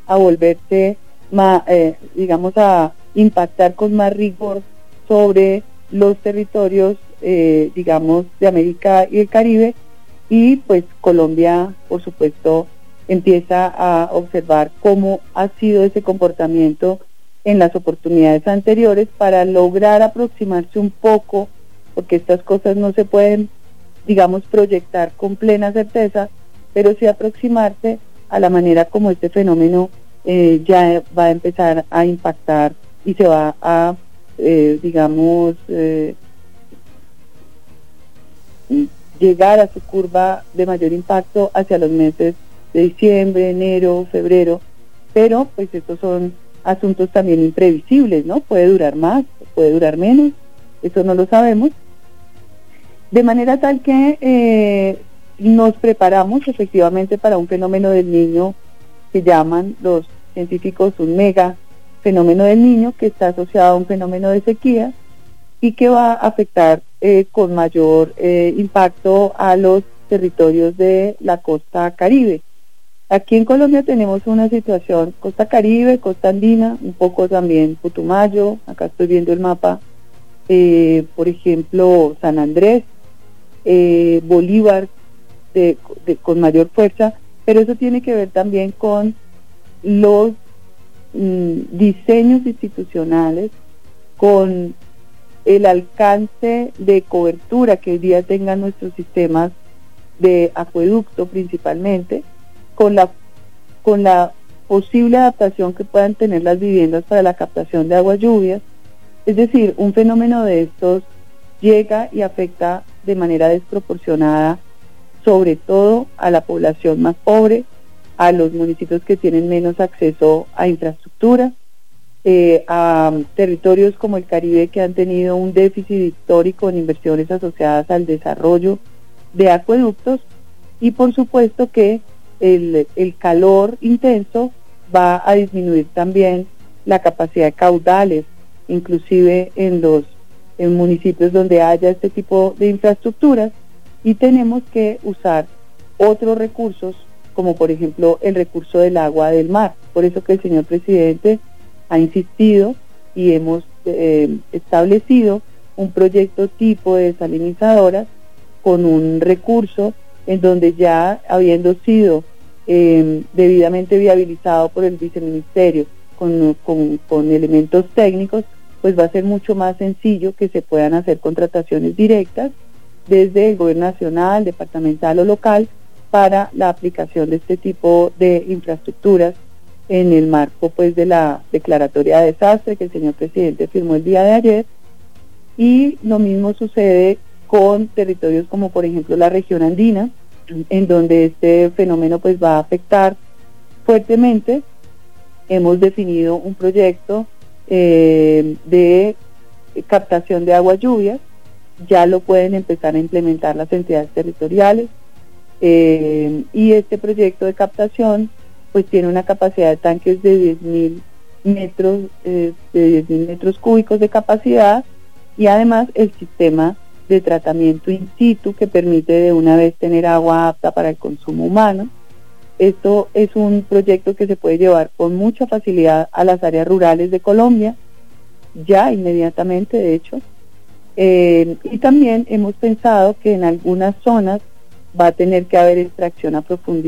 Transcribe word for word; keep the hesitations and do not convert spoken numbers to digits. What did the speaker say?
a volverse, más, eh, digamos, a impactar con más rigor sobre los territorios, eh, digamos, de América y el Caribe, y pues Colombia, por supuesto, empieza a observar cómo ha sido ese comportamiento en las oportunidades anteriores para lograr aproximarse un poco, porque estas cosas no se pueden, digamos, proyectar con plena certeza, pero sí aproximarse a la manera como este fenómeno eh, ya va a empezar a impactar y se va a, eh, digamos, eh, llegar a su curva de mayor impacto hacia los meses de diciembre, enero, febrero, pero pues estos son asuntos también imprevisibles, ¿no? Puede durar más, puede durar menos, eso no lo sabemos, de manera tal que eh, nos preparamos efectivamente para un fenómeno del Niño que llaman los científicos un mega fenómeno del Niño, que está asociado a un fenómeno de sequía y que va a afectar eh, con mayor eh, impacto a los territorios de la costa Caribe. Aquí en Colombia tenemos una situación, costa Caribe, costa andina, un poco también Putumayo, acá estoy viendo el mapa, eh, por ejemplo, San Andrés, eh, Bolívar, de, de, con mayor fuerza, pero eso tiene que ver también con los mm, diseños institucionales, con el alcance de cobertura que hoy día tengan nuestros sistemas de acueducto principalmente, con la con la posible adaptación que puedan tener las viviendas para la captación de aguas lluvias. Es decir, un fenómeno de estos llega y afecta de manera desproporcionada, sobre todo a la población más pobre, a los municipios que tienen menos acceso a infraestructura, eh, a territorios como el Caribe que han tenido un déficit histórico en inversiones asociadas al desarrollo de acueductos, y por supuesto que el, el calor intenso va a disminuir también la capacidad de caudales, inclusive en los en municipios donde haya este tipo de infraestructuras, y tenemos que usar otros recursos, como por ejemplo el recurso del agua del mar. Por eso que el señor presidente ha insistido y hemos eh, establecido un proyecto tipo de desalinizadoras con un recurso en donde ya habiendo sido eh, debidamente viabilizado por el viceministerio con, con, con elementos técnicos, pues va a ser mucho más sencillo que se puedan hacer contrataciones directas desde el gobierno nacional, departamental o local para la aplicación de este tipo de infraestructuras en el marco pues de la declaratoria de desastre que el señor presidente firmó el día de ayer. Y lo mismo sucede con territorios como por ejemplo la región andina, en donde este fenómeno pues va a afectar fuertemente. Hemos definido un proyecto eh, de captación de aguas lluvias, ya lo pueden empezar a implementar las entidades territoriales, eh, y este proyecto de captación pues tiene una capacidad de tanques de diez mil metros, eh, de diez mil metros cúbicos de capacidad, y además el sistema de tratamiento in situ que permite de una vez tener agua apta para el consumo humano. Esto es un proyecto que se puede llevar con mucha facilidad a las áreas rurales de Colombia, ya inmediatamente de hecho, eh, y también hemos pensado que en algunas zonas va a tener que haber extracción a profundidad